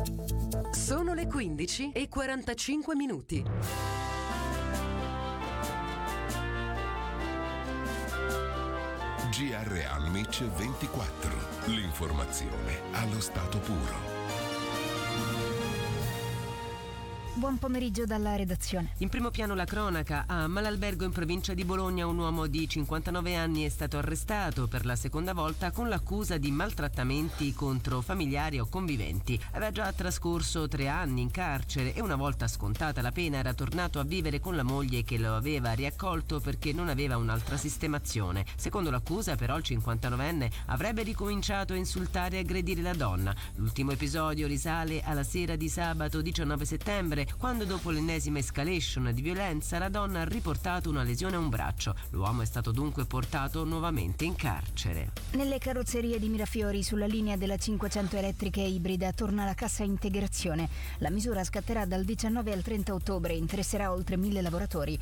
Sono le 15:45. GR Almic 24. L'informazione allo stato puro. Buon pomeriggio dalla redazione. In primo piano la cronaca. A Malalbergo in provincia di Bologna un uomo di 59 anni è stato arrestato per la seconda volta con l'accusa di maltrattamenti contro familiari o conviventi. Aveva già trascorso 3 anni in carcere e una volta scontata la pena era tornato a vivere con la moglie che lo aveva riaccolto perché non aveva un'altra sistemazione. Secondo l'accusa però il 59enne avrebbe ricominciato a insultare e aggredire la donna. L'ultimo episodio risale alla sera di sabato 19 settembre quando dopo l'ennesima escalation di violenza la donna ha riportato una lesione a un braccio. L'uomo è stato dunque portato nuovamente in carcere. Nelle carrozzerie di Mirafiori sulla linea della 500 elettrica e ibrida torna la cassa integrazione. La misura scatterà dal 19 al 30 ottobre e interesserà oltre 1000 lavoratori,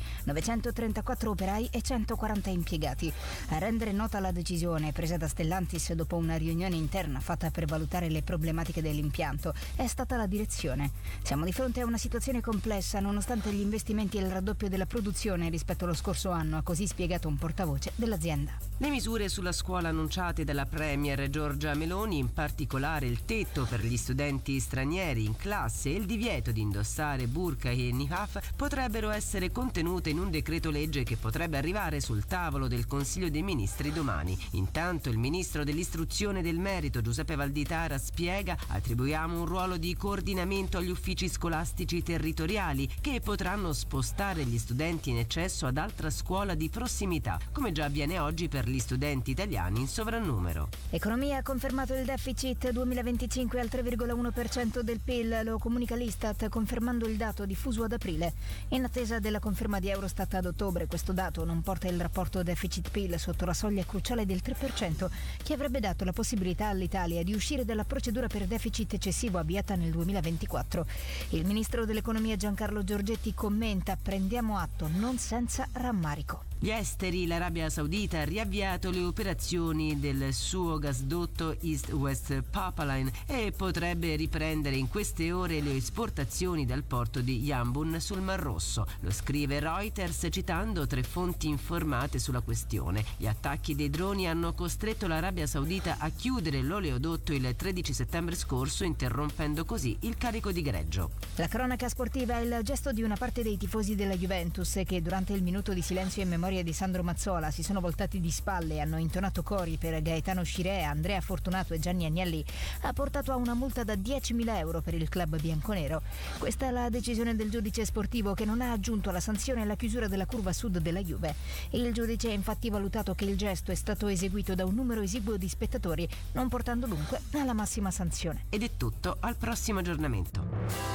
934 operai e 140 impiegati. A rendere nota la decisione presa da Stellantis dopo una riunione interna fatta per valutare le problematiche dell'impianto è stata la direzione. Siamo di fronte a una situazione complessa nonostante gli investimenti e il raddoppio della produzione rispetto allo scorso anno, ha così spiegato un portavoce dell'azienda. Le misure sulla scuola annunciate dalla Premier Giorgia Meloni, in particolare il tetto per gli studenti stranieri in classe e il divieto di indossare burqa e niqab, potrebbero essere contenute in un decreto legge che potrebbe arrivare sul tavolo del Consiglio dei Ministri domani. Intanto il ministro dell'istruzione e del merito Giuseppe Valditara spiega: attribuiamo un ruolo di coordinamento agli uffici scolastici territoriali che potranno spostare gli studenti in eccesso ad altra scuola di prossimità, come già avviene oggi per gli studenti italiani in sovrannumero. Economia ha confermato il deficit 2025 al 3,1% del PIL, lo comunica l'Istat confermando il dato diffuso ad aprile. In attesa della conferma di Eurostat ad ottobre, questo dato non porta il rapporto deficit-PIL sotto la soglia cruciale del 3%, che avrebbe dato la possibilità all'Italia di uscire dalla procedura per deficit eccessivo avviata nel 2024. Il ministro dell'economia Giancarlo Giorgetti commenta: prendiamo atto, non senza rammarico. Gli esteri, l'Arabia Saudita ha riavviato le operazioni del suo gasdotto East-West Pipeline e potrebbe riprendere in queste ore le esportazioni dal porto di Yanbu sul Mar Rosso. Lo scrive Reuters citando 3 fonti informate sulla questione. Gli attacchi dei droni hanno costretto l'Arabia Saudita a chiudere l'oleodotto il 13 settembre scorso, interrompendo così il carico di greggio. La cronaca sportiva è il gesto di una parte dei tifosi della Juventus che durante il minuto di silenzio in memoria di Sandro Mazzola si sono voltati di spalle e hanno intonato cori per Gaetano Scirea, Andrea Fortunato e Gianni Agnelli, ha portato a una multa da 10.000 euro per il club bianconero. Questa è la decisione del giudice sportivo, che non ha aggiunto alla sanzione la chiusura della curva sud della Juve. Il giudice ha infatti valutato che il gesto è stato eseguito da un numero esiguo di spettatori, non portando dunque alla massima sanzione. Ed è tutto, al prossimo aggiornamento.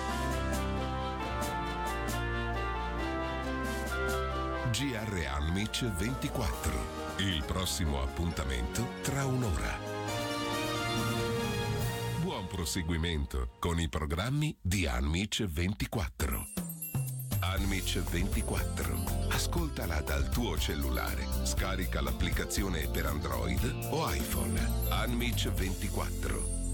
GR Almic 24. Il prossimo appuntamento tra un'ora. Buon proseguimento con i programmi di Almic 24. Almic 24. Ascoltala dal tuo cellulare. Scarica l'applicazione per Android o iPhone. Almic 24.